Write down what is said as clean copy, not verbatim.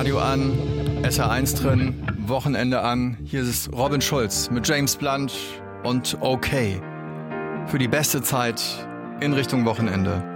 Radio an, SR1 drin, Wochenende an. Hier ist Robin Schulz mit James Blunt und OK. Für die beste Zeit in Richtung Wochenende.